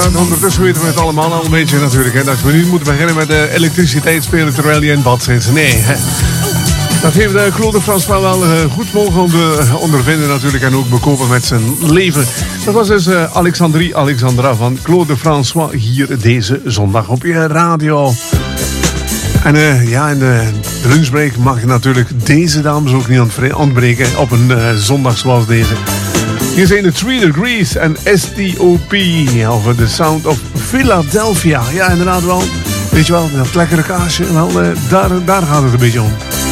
ondertussen weten we het allemaal al een beetje natuurlijk. Hè, dat we niet moeten beginnen met de elektriciteit spelen terwijl je in bad zit. Nee, hè. Dat heeft Claude François wel goed mogen ondervinden natuurlijk en ook bekopen met zijn leven. Dat was dus Alexandra van Claude François hier deze zondag op je radio. En in de lunchbreak mag je natuurlijk deze dames ook niet ontbreken op een zondag zoals deze. Hier zijn de 3 Degrees en STOP over The Sound of Philadelphia. Ja, inderdaad wel. Weet je wel, dat lekkere kaasje, wel, daar gaat het een beetje om.